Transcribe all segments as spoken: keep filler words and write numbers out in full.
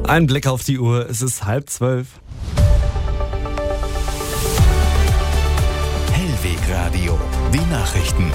Ein Blick auf die Uhr, es ist halb zwölf. Hellwegradio, die Nachrichten.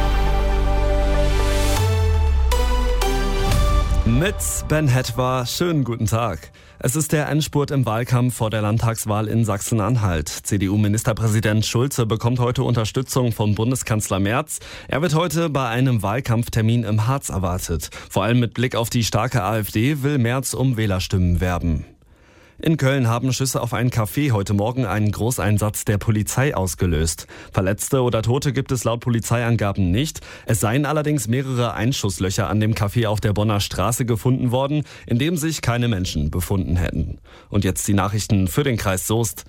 Mit Ben Hetwa, schönen guten Tag. Es ist der Endspurt im Wahlkampf vor der Landtagswahl in Sachsen-Anhalt. C D U-Ministerpräsident Schulze bekommt heute Unterstützung von Bundeskanzler Merz. Er wird heute bei einem Wahlkampftermin im Harz erwartet. Vor allem mit Blick auf die starke AfD will Merz um Wählerstimmen werben. In Köln haben Schüsse auf ein Café heute Morgen einen Großeinsatz der Polizei ausgelöst. Verletzte oder Tote gibt es laut Polizeiangaben nicht. Es seien allerdings mehrere Einschusslöcher an dem Café auf der Bonner Straße gefunden worden, in dem sich keine Menschen befunden hätten. Und jetzt die Nachrichten für den Kreis Soest.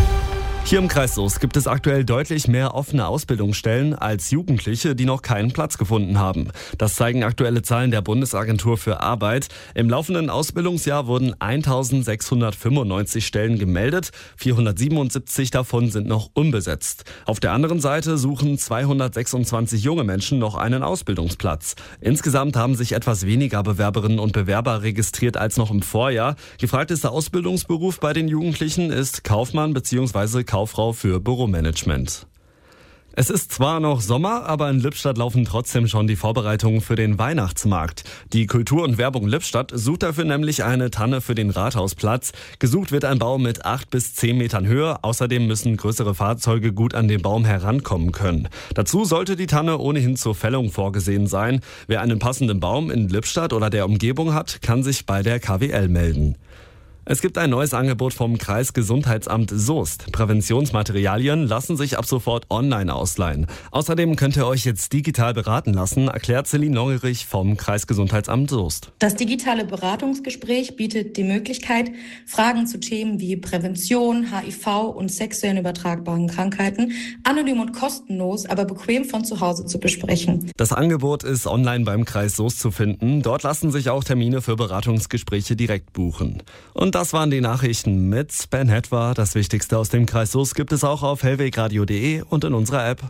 Hier im Kreis Soest gibt es aktuell deutlich mehr offene Ausbildungsstellen als Jugendliche, die noch keinen Platz gefunden haben. Das zeigen aktuelle Zahlen der Bundesagentur für Arbeit. Im laufenden Ausbildungsjahr wurden eintausendsechshundertfünfundneunzig Stellen gemeldet, vierhundertsiebenundsiebzig davon sind noch unbesetzt. Auf der anderen Seite suchen zweihundertsechsundzwanzig junge Menschen noch einen Ausbildungsplatz. Insgesamt haben sich etwas weniger Bewerberinnen und Bewerber registriert als noch im Vorjahr. Gefragtester Ausbildungsberuf bei den Jugendlichen ist Kaufmann bzw. Kauffrau für Büromanagement. Es ist zwar noch Sommer, aber in Lippstadt laufen trotzdem schon die Vorbereitungen für den Weihnachtsmarkt. Die Kultur und Werbung Lippstadt sucht dafür nämlich eine Tanne für den Rathausplatz. Gesucht wird ein Baum mit acht bis zehn Metern Höhe. Außerdem müssen größere Fahrzeuge gut an den Baum herankommen können. Dazu sollte die Tanne ohnehin zur Fällung vorgesehen sein. Wer einen passenden Baum in Lippstadt oder der Umgebung hat, kann sich bei der K W L melden. Es gibt ein neues Angebot vom Kreisgesundheitsamt Soest. Präventionsmaterialien lassen sich ab sofort online ausleihen. Außerdem könnt ihr euch jetzt digital beraten lassen, erklärt Celine Longerich vom Kreisgesundheitsamt Soest. Das digitale Beratungsgespräch bietet die Möglichkeit, Fragen zu Themen wie Prävention, H I V und sexuell übertragbaren Krankheiten anonym und kostenlos, aber bequem von zu Hause zu besprechen. Das Angebot ist online beim Kreis Soest zu finden. Dort lassen sich auch Termine für Beratungsgespräche direkt buchen. Und das waren die Nachrichten mit Ben Hetwa. Das Wichtigste aus dem Kreis Soest gibt es auch auf hellwegradio punkt de und in unserer App.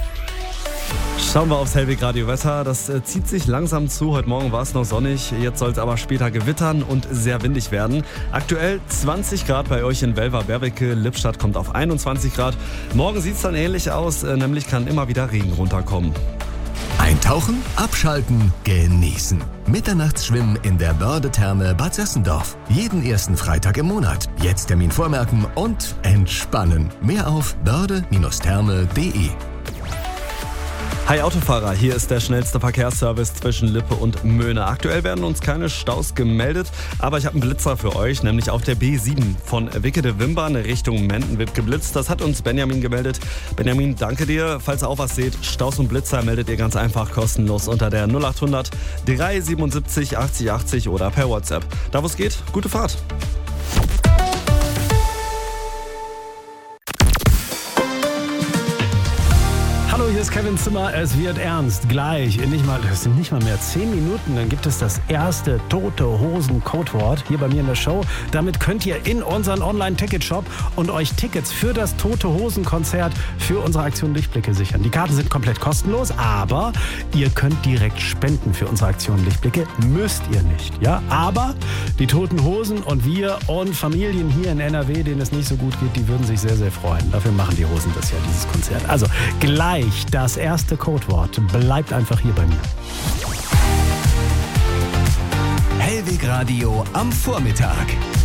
Schauen wir aufs Hellwegradio-Wetter. Das äh, zieht sich langsam zu. Heute Morgen war es noch sonnig. Jetzt soll es aber später gewittern und sehr windig werden. Aktuell zwanzig Grad bei euch in Welver-Berwicke. Lippstadt kommt auf einundzwanzig Grad. Morgen sieht es dann ähnlich aus. Äh, nämlich kann immer wieder Regen runterkommen. Eintauchen, abschalten, genießen. Mitternachtsschwimmen in der Börde-Therme Bad Sessendorf. Jeden ersten Freitag im Monat. Jetzt Termin vormerken und entspannen. Mehr auf börde Therme punkt de. Hi Autofahrer, hier ist der schnellste Verkehrsservice zwischen Lippe und Möhne. Aktuell werden uns keine Staus gemeldet, aber ich habe einen Blitzer für euch, nämlich auf der B sieben von Wickede-Wimbern Richtung Menden wird geblitzt. Das hat uns Benjamin gemeldet. Benjamin, danke dir. Falls ihr auch was seht, Staus und Blitzer meldet ihr ganz einfach kostenlos unter der null acht hundert drei siebenundsiebzig achtzig achtzig oder per WhatsApp. Da wo es geht, gute Fahrt. Hallo, hier ist Kevin Zimmer. Es wird ernst. Gleich, in nicht mal, das sind nicht mal mehr zehn Minuten, dann gibt es das erste Tote Hosen Codewort hier bei mir in der Show. Damit könnt ihr in unseren Online-Ticket-Shop und euch Tickets für das Tote Hosen Konzert für unsere Aktion Lichtblicke sichern. Die Karten sind komplett kostenlos, aber ihr könnt direkt spenden für unsere Aktion Lichtblicke. Müsst ihr nicht, ja? Aber die Toten Hosen und wir und Familien hier in N R W, denen es nicht so gut geht, die würden sich sehr, sehr freuen. Dafür machen die Hosen das ja, dieses Konzert. Also gleich das erste Codewort. Bleibt einfach hier bei mir. Hellwegradio am Vormittag.